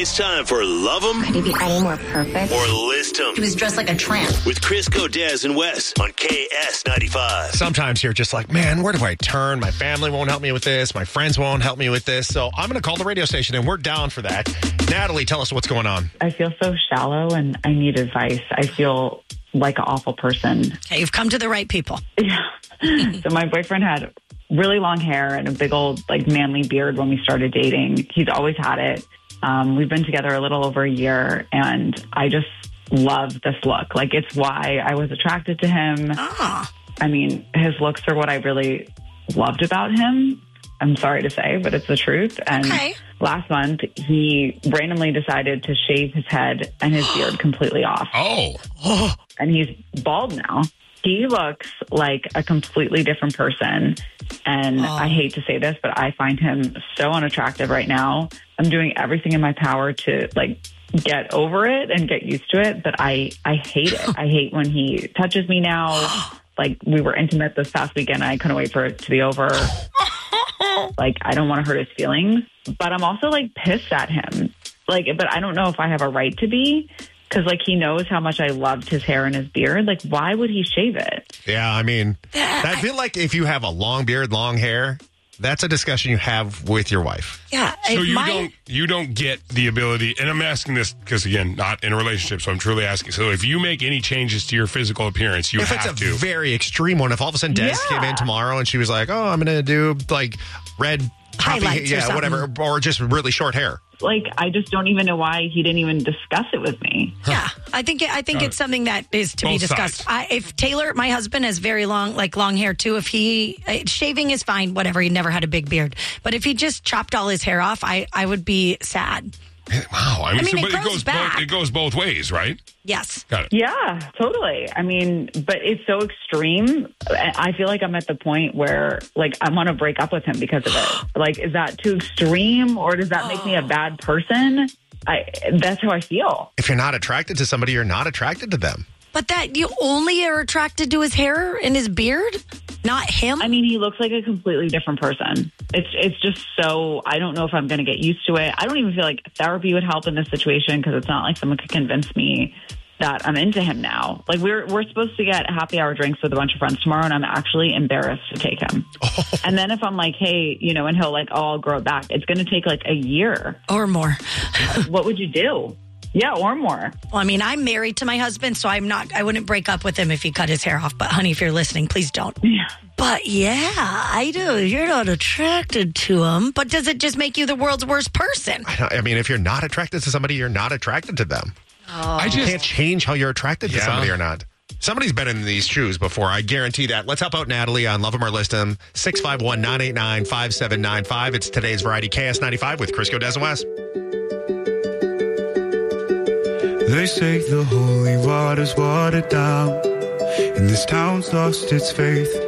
It's time for Love 'Em Could he be any more perfect? or List 'Em He was dressed like a tramp. with Crisco, Daz, and Wes on KS95. Sometimes you're just like, man, where do I turn? My family won't help me with this. My friends won't help me with this. So I'm going to call the radio station, and we're down for that. Natalie, tell us what's going on. I feel so shallow and I need advice. I feel like an awful person. Okay, you've come to the right people. Yeah. So my boyfriend had really long hair and a big old like manly beard when we started dating. He's always had it. We've been together a little over a year and I just love this look. Like it's why I was attracted to him. Ah. I mean, his looks are what I really loved about him. I'm sorry to say, but it's the truth. And last month, he randomly decided to shave his head and his beard completely off. Oh. And he's bald now. He looks like a completely different person. And I hate to say this, but I find him so unattractive right now. I'm doing everything in my power to like get over it and get used to it. But I hate it. I hate when he touches me now. Like we were intimate this past weekend. I couldn't wait for it to be over. Like, I don't want to hurt his feelings, but I'm also like pissed at him. Like, but I don't know if I have a right to be because like he knows how much I loved his hair and his beard. Like, why would he shave it? Yeah, I mean, I feel like if you have a long beard, long hair, that's a discussion you have with your wife. Yeah. So you don't get the ability, and I'm asking this because again, not in a relationship, so I'm truly asking. So if you make any changes to your physical appearance, you if have it's to. a very extreme one, if all of a sudden Des came in tomorrow and she was like, "Oh, I'm going to do like red highlights, yeah, whatever, or just really short hair." Like, I just don't even know why he didn't even discuss it with me. Yeah, I think it's something that is to be discussed. If Taylor, my husband, has very long hair too. If shaving is fine, whatever. He never had a big beard, but if he just chopped all his hair off, I would be sad. Wow, I mean it grows back. It goes both ways, right? Yes. Got it. Yeah, totally. I mean, but it's so extreme. I feel like I'm at the point where, like, I want to break up with him because of it. Like, is that too extreme, or does that make me a bad person? That's how I feel. If you're not attracted to somebody, you're not attracted to them. But that you only are attracted to his hair and his beard, not him? I mean, he looks like a completely different person. It's just so, I don't know if I'm going to get used to it. I don't even feel like therapy would help in this situation because it's not like someone could convince me that I'm into him now. Like we're supposed to get happy hour drinks with a bunch of friends tomorrow, and I'm actually embarrassed to take him. And then if I'm like, hey, and he'll like, I'll grow it back. It's going to take like a year. Or more. What would you do? Yeah, or more. Well, I mean, I'm married to my husband, so I wouldn't break up with him if he cut his hair off. But honey, if you're listening, please don't. Yeah. But yeah, I do. You're not attracted to him. But does it just make you the world's worst person? I mean, if you're not attracted to somebody, you're not attracted to them. Oh. You can't change how you're attracted to somebody or not. Somebody's been in these shoes before. I guarantee that. Let's help out Natalie on Love 'Em or List 'Em. 651-989-5795. It's today's Variety KS95 with Crisco, Des, and Wes. They say the holy water's watered down, and this town's lost its faith.